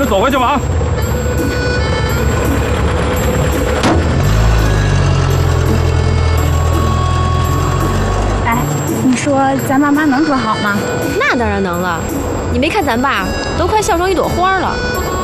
走回去吧啊！ 哎，你说咱爸妈能和好吗？ 那当然能了，你没看咱爸都快笑成一朵花了。